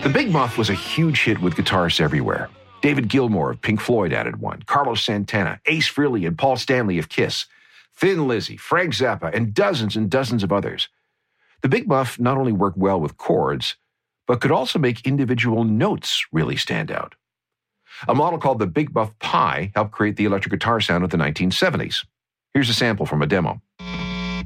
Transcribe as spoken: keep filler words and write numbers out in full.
The Big Muff was a huge hit with guitarists everywhere. David Gilmour of Pink Floyd added one, Carlos Santana, Ace Frehley, and Paul Stanley of Kiss, Thin Lizzy, Frank Zappa, and dozens and dozens of others. The Big Muff not only worked well with chords, but could also make individual notes really stand out. A model called the Big Muff Pi helped create the electric guitar sound of the nineteen seventies. Here's a sample from a demo.